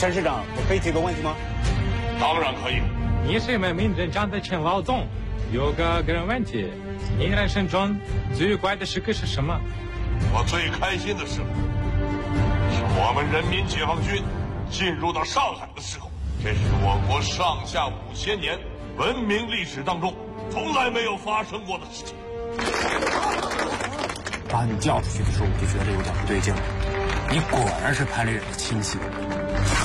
陈市长，我可以提个问题吗？ 当然可以。 你是我们民政局的陈老总，有个人问题，你人生中最怪的时刻是什么？ 我最开心的时候，是我们人民解放军进入到上海的时候。这是我国上下5000年文明历史当中从来没有发生过的事情。 把你叫出去的时候，我就觉得有点不对劲了。你果然是潘丽人的亲戚。